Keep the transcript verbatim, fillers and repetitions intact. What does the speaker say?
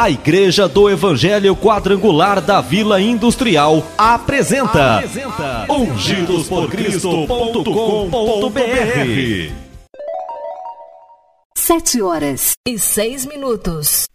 A Igreja do Evangelho Quadrangular da Vila Industrial apresenta, apresenta ungidos por cristo ponto com ponto br. Sete horas e seis minutos.